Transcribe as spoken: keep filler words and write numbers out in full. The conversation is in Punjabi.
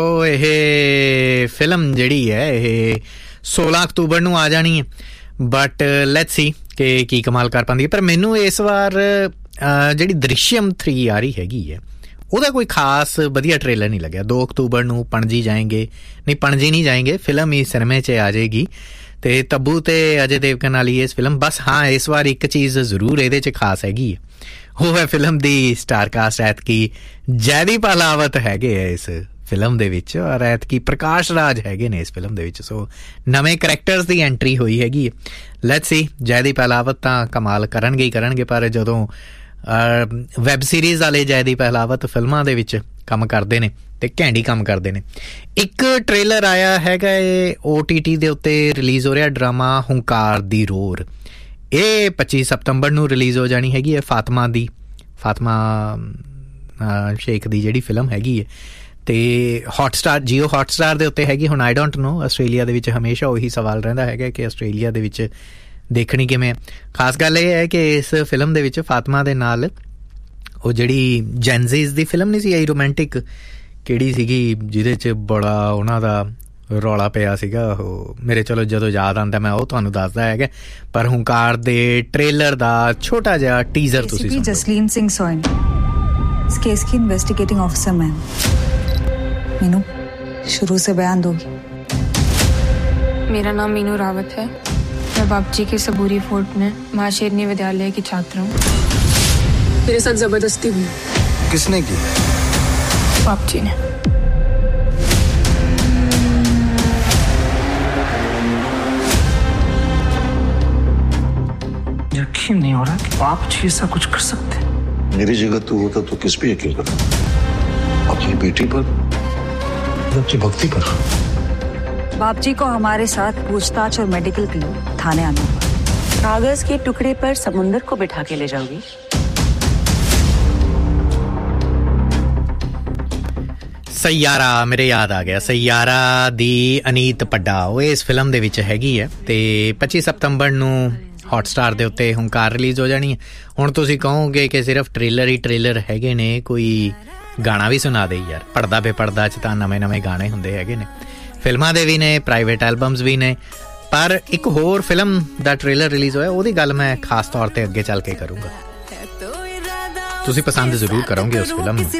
ਇਹ ਫਿਲਮ ਜਿਹੜੀ ਹੈ ਇਹ ਸੋਲਾਂ ਅਕਤੂਬਰ ਨੂੰ ਆ ਜਾਣੀ ਹੈ, ਬਟ ਲੈਟਸ ਸੀ ਕਿ ਕੀ ਕਮਾਲ ਕਰ ਪਾਉਂਦੀ ਹੈ। ਪਰ ਮੈਨੂੰ ਇਸ ਵਾਰ ਜਿਹੜੀ ਦ੍ਰਿਸ਼ਯਮ ਥ੍ਰੀ ਆ ਰਹੀ ਹੈਗੀ ਹੈ ਉਹਦਾ ਕੋਈ ਖਾਸ ਵਧੀਆ ਟ੍ਰੇਲਰ ਨਹੀਂ ਲੱਗਿਆ। ਦੋ ਅਕਤੂਬਰ ਨੂੰ ਪਣਜੀ ਜਾਏਂਗੇ, ਨਹੀਂ ਪਣਜੀ ਨਹੀਂ ਜਾਏਂਗੇ, ਫਿਲਮ ਹੀ ਸਿਨੇਮੇ 'ਚ ਆ ਜਾਏਗੀ ਅਤੇ ਤੱਬੂ ਅਤੇ ਅਜੇ ਦੇਵਗਨ ਵਾਲੀ ਇਸ ਫਿਲਮ। ਬਸ ਹਾਂ, ਇਸ ਵਾਰ ਇੱਕ ਚੀਜ਼ ਜ਼ਰੂਰ ਇਹਦੇ 'ਚ ਖਾਸ ਹੈਗੀ ਹੈ, ਉਹ ਹੈ ਫਿਲਮ ਦੀ ਸਟਾਰ ਕਾਸਟ। ਐਤਕੀ ਜੈਦੀਪ ਅਹਲਾਵਤ ਹੈਗੇ ਹੈ ਇਸ ਫਿਲਮ ਦੇ ਵਿੱਚ, ਔਰ ਐਤਕੀ ਪ੍ਰਕਾਸ਼ ਰਾਜ ਹੈਗੇ ਨੇ ਇਸ ਫਿਲਮ ਦੇ ਵਿੱਚ। ਸੋ ਨਵੇਂ ਕਰੈਕਟਰਸ ਦੀ ਐਂਟਰੀ ਹੋਈ ਹੈਗੀ ਹੈ। ਲੈਟਸ ਸੀ, ਜੈਦੀਪ ਅਹਲਾਵਤ ਤਾਂ ਕਮਾਲ ਕਰਨਗੇ ਹੀ ਕਰਨਗੇ, ਪਰ ਜਦੋਂ ਵੈਬ ਸੀਰੀਜ਼ ਵਾਲੇ ਜੈਦੀਪ ਅਹਲਾਵਤ ਫਿਲਮਾਂ ਦੇ ਵਿੱਚ ਕੰਮ ਕਰਦੇ ਨੇ ਅਤੇ ਘੈਂਡੀ ਕੰਮ ਕਰਦੇ ਨੇ। ਇੱਕ ਟ੍ਰੇਲਰ ਆਇਆ ਹੈਗਾ ਇਹ ਓ ਟੀ ਟੀ ਦੇ ਉੱਤੇ ਰਿਲੀਜ਼ ਹੋ ਰਿਹਾ, ਡਰਾਮਾ ਹੁੰਕਾਰ ਦੀ ਰੋਰ। ਇਹ ਪੱਚੀ ਸਤੰਬਰ ਨੂੰ ਰਿਲੀਜ਼ ਹੋ ਜਾਣੀ ਹੈਗੀ ਹੈ। ਫਾਤਮਾ ਦੀ ਫਾਤਮਾ ਸ਼ੇਖ ਦੀ ਜਿਹੜੀ ਫਿਲਮ ਹੈਗੀ ਹੈ, ਅਤੇ ਹੌਟਸਟਾਰ ਜੀਓ ਹੌਟਸਟਾਰ ਦੇ ਉੱਤੇ ਹੈਗੀ। ਹੁਣ ਆਈ ਡੋਂਟ ਨੋ ਆਸਟ੍ਰੇਲੀਆ ਦੇ ਵਿੱਚ ਹਮੇਸ਼ਾ ਉਹੀ ਸਵਾਲ ਰਹਿੰਦਾ ਹੈਗਾ ਕਿ ਆਸਟ੍ਰੇਲੀਆ ਦੇ ਵਿੱਚ ਦੇਖਣੀ ਕਿਵੇਂ। ਖਾਸ ਗੱਲ ਇਹ ਹੈ ਕਿ ਇਸ ਫਿਲਮ ਦੇ ਵਿੱਚ ਫਾਤਮਾ ਦੇ ਨਾਲ ਉਹ ਜਿਹੜੀ ਜੈਨਜ਼ੀਜ਼ ਦੀ ਫਿਲਮ ਨਹੀਂ ਸੀ ਆਈ ਰੋਮਾਂਟਿਕ, ਕਿਹੜੀ ਸੀਗੀ ਜਿਹਦੇ 'ਚ ਬੜਾ ਉਹਨਾਂ ਦਾ ਰੌਲਾ ਪਿਆ ਸੀਗਾ, ਉਹ ਮੇਰੇ ਚਲੋ ਜਦੋਂ ਯਾਦ ਆਉਂਦਾ ਮੈਂ ਉਹ ਤੁਹਾਨੂੰ ਦੱਸਦਾ ਹੈਗਾ। ਪਰ ਹੁੰਕਾਰ ਦੇ ਟ੍ਰੇਲਰ ਦਾ ਛੋਟਾ ਜਿਹਾ ਟੀਜ਼ਰ ਤੁਸੀਂ ਸੁਣੋ। ਜਸਲੀਨ ਸਿੰਘ ਸੋਇਨ इस केस की इन्वेस्टिगेटिंग ऑफिसर मैं मीनू शुरू से बयान दोगी। मेरा नाम मीनू रावत है, मैं बापजी के सबूरी फोर्ट में महाशेरनी विद्यालय की छात्र हूँ। मेरे साथ जबरदस्ती हुई। किसने की? बापजी ने। यकीन नहीं हो रहा कि बापजी ऐसा कुछ कर सकते। मेरी जगह तू होता तो किस पे यकीन करता? अपनी बेटी पर, अपनी भक्ति पर। बापजी को हमारे साथ पूछताछ और मेडिकल के लिए थाने आना होगा। कागज के टुकड़े पर समुंदर को बिठा के ले जाओगी? ਸਯਾਰਾ, ਮੇਰੇ ਯਾਦ ਆ ਗਿਆ, ਸਯਾਰਾ ਦੀ ਅਨੀਤ ਪੱਡਾ ਉਹ ਇਸ ਫਿਲਮ ਦੇ ਵਿੱਚ ਹੈਗੀ ਹੈ। ਅਤੇ ਪੱਚੀ ਸਤੰਬਰ ਨੂੰ ਹੌਟਸਟਾਰ ਦੇ ਉੱਤੇ ਹੁੰਕਾਰ ਰਿਲੀਜ਼ ਹੋ ਜਾਣੀ ਹੈ। ਹੁਣ ਤੁਸੀਂ ਕਹੋਗੇ ਕਿ ਸਿਰਫ ਟ੍ਰੇਲਰ ਹੀ ਟ੍ਰੇਲਰ ਹੈਗੇ ਨੇ, ਕੋਈ ਗਾਣਾ ਵੀ ਸੁਣਾ ਦੇ ਯਾਰ। ਪੜਦਾ ਬੇਪੜਦਾ 'ਚ ਤਾਂ ਨਵੇਂ ਨਵੇਂ ਗਾਣੇ ਹੁੰਦੇ ਹੈਗੇ ਨੇ, ਫਿਲਮਾਂ ਦੇ ਵੀ ਨੇ, ਪ੍ਰਾਈਵੇਟ ਐਲਬਮਸ ਵੀ ਨੇ। ਪਰ ਇੱਕ ਹੋਰ ਫਿਲਮ ਦਾ ਟ੍ਰੇਲਰ ਰਿਲੀਜ਼ ਹੋਇਆ, ਉਹਦੀ ਗੱਲ ਮੈਂ ਖਾਸ ਤੌਰ 'ਤੇ ਅੱਗੇ ਚੱਲ ਕੇ ਕਰੂੰਗਾ। ਤੁਸੀਂ ਪਸੰਦ ਜ਼ਰੂਰ ਕਰੋਗੇ ਉਸ ਫਿਲਮ ਨੂੰ।